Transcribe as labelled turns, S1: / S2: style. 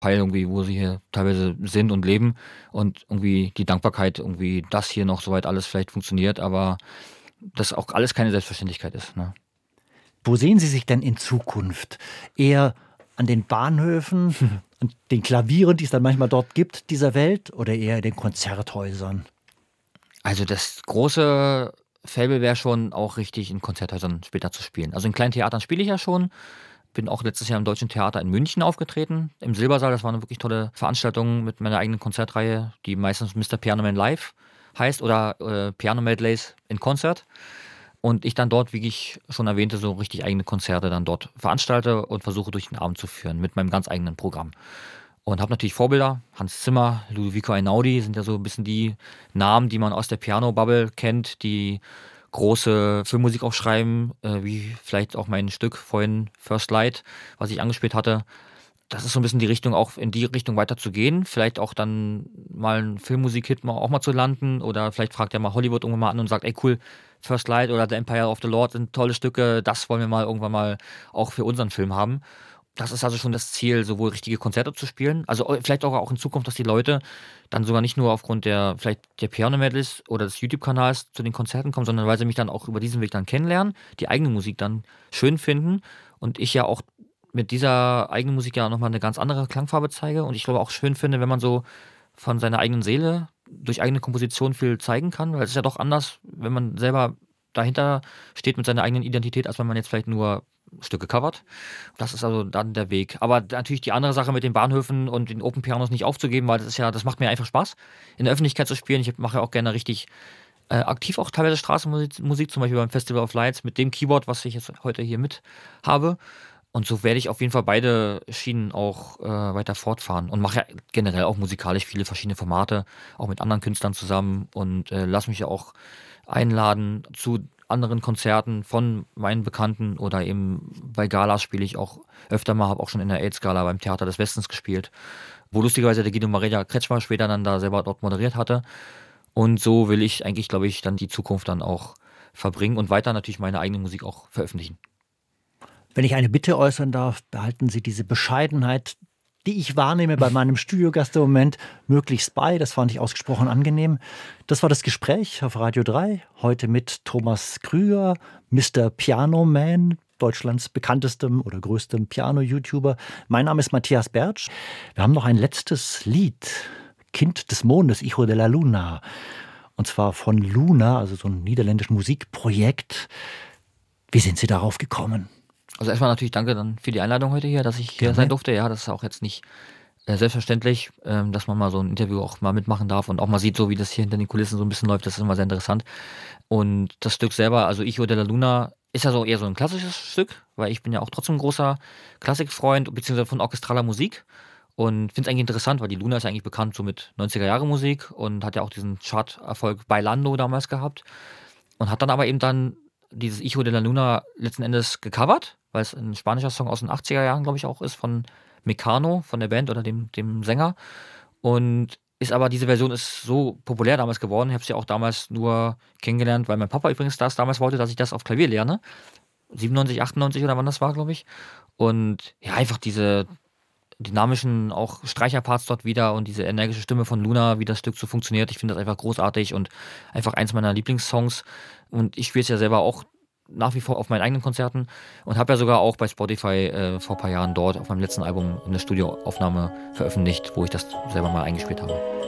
S1: Teil irgendwie, wo sie hier teilweise sind und leben und irgendwie die Dankbarkeit irgendwie, dass hier noch soweit alles vielleicht funktioniert, aber das auch alles keine Selbstverständlichkeit ist, ne?
S2: Wo sehen Sie sich denn in Zukunft? Eher an den Bahnhöfen, an den Klavieren, die es dann manchmal dort gibt, dieser Welt, oder eher in den Konzerthäusern?
S1: Also, das große Faible wäre schon auch richtig in Konzerthäusern später zu spielen. Also, in kleinen Theatern spiele ich ja schon. Bin auch letztes Jahr im Deutschen Theater in München aufgetreten, im Silbersaal. Das war 'ne wirklich tolle Veranstaltung mit meiner eigenen Konzertreihe, die meistens Mr. Piano Man Live heißt oder, Piano Medleys in Concert. Und ich dann dort, wie ich schon erwähnte, so richtig eigene Konzerte dann dort veranstalte und versuche, durch den Abend zu führen mit meinem ganz eigenen Programm. Und habe natürlich Vorbilder. Hans Zimmer, Ludovico Einaudi sind ja so ein bisschen die Namen, die man aus der Piano-Bubble kennt, die große Filmmusik auch schreiben, wie vielleicht auch mein Stück vorhin First Light, was ich angespielt hatte. Das ist so ein bisschen die Richtung, auch in die Richtung weiterzugehen. Vielleicht auch dann mal 'n Filmmusik-Hit auch mal zu landen oder vielleicht fragt ja mal Hollywood irgendwann mal an und sagt: „Ey cool, First Light oder The Empire of the Lord sind tolle Stücke, das wollen wir mal irgendwann mal auch für unseren Film haben." Das ist also schon das Ziel, sowohl richtige Konzerte zu spielen, also, vielleicht auch in Zukunft, dass die Leute dann sogar nicht nur aufgrund der Piano-Medleys oder des YouTube-Kanals zu den Konzerten kommen, sondern weil sie mich dann auch über diesen Weg dann kennenlernen, die eigene Musik dann schön finden und ich ja auch mit dieser eigenen Musik ja noch mal 'ne ganz andere Klangfarbe zeige und ich glaube auch schön finde, wenn man so von seiner eigenen Seele durch eigene Komposition viel zeigen kann, weil es ist ja doch anders, wenn man selber dahinter steht mit seiner eigenen Identität, als wenn man jetzt vielleicht nur Stücke covert. Das ist also dann der Weg. Aber natürlich die andere Sache mit den Bahnhöfen und den Open Pianos nicht aufzugeben, weil das macht mir einfach Spaß, in der Öffentlichkeit zu spielen. Ich mache ja auch gerne richtig, aktiv auch teilweise Straßenmusik, zum Beispiel beim Festival of Lights mit dem Keyboard, was ich jetzt heute hier mit habe. Und so werde ich auf jeden Fall beide Schienen auch, weiter fortfahren und mache ja generell auch musikalisch viele verschiedene Formate, auch mit anderen Künstlern zusammen und, lasse mich ja auch einladen zu anderen Konzerten von meinen Bekannten oder eben bei Galas spiele ich auch öfter mal, habe auch schon in der AIDS-Gala beim Theater des Westens gespielt, wo lustigerweise der Guido Maria Kretschmer später dann da selber dort moderiert hatte. Und so will ich eigentlich, glaube ich, dann die Zukunft dann auch verbringen und weiter natürlich meine eigene Musik auch veröffentlichen.
S2: Wenn ich eine Bitte äußern darf, behalten Sie diese Bescheidenheit, die ich wahrnehme bei meinem Studiogast im Moment, möglichst bei. Das fand ich ausgesprochen angenehm. Das war das Gespräch auf Radio 3. Heute mit Thomas Krüger, Mr. Piano Man, Deutschlands bekanntestem oder größtem Piano-YouTuber. Mein Name ist Matthias Bertsch. Wir haben noch ein letztes Lied. Kind des Mondes, Hijo de la Luna. Und zwar von Luna, also so ein niederländisches Musikprojekt. Wie sind Sie darauf gekommen?
S1: Also erstmal natürlich danke dann für die Einladung heute hier, dass ich hier sein
S2: Gerne.
S1: durfte. Ja, das ist auch jetzt nicht, selbstverständlich, dass man mal so ein Interview auch mal mitmachen darf und auch mal sieht, so wie das hier hinter den Kulissen so ein bisschen läuft. Das ist immer sehr interessant. Und das Stück selber, also Hijo de la Luna, ist ja so eher so ein klassisches Stück, weil ich bin ja auch trotzdem 'n großer Klassikfreund beziehungsweise von orchestraler Musik und finde es eigentlich interessant, weil die Luna ist ja eigentlich bekannt so mit 90er Jahre Musik und hat ja auch diesen Charterfolg Bailando damals gehabt und hat dann aber eben dann dieses Hijo de la Luna letzten Endes gecovert, weil es ein spanischer Song aus den 80er Jahren, glaube ich, auch ist, von Mecano, von der Band oder dem Sänger. Und diese Version ist so populär damals geworden. Ich habe sie auch damals nur kennengelernt, weil mein Papa übrigens das damals wollte, dass ich das auf Klavier lerne. 97, 98 oder wann das war, glaube ich. Und ja, einfach diese dynamischen auch Streicherparts dort wieder und diese energische Stimme von Luna, wie das Stück so funktioniert. Ich finde das einfach großartig und einfach eins meiner Lieblingssongs. Und ich spiele es ja selber auch nach wie vor auf meinen eigenen Konzerten und habe ja sogar auch bei Spotify vor ein paar Jahren dort auf meinem letzten Album eine Studioaufnahme veröffentlicht, wo ich das selber mal eingespielt habe.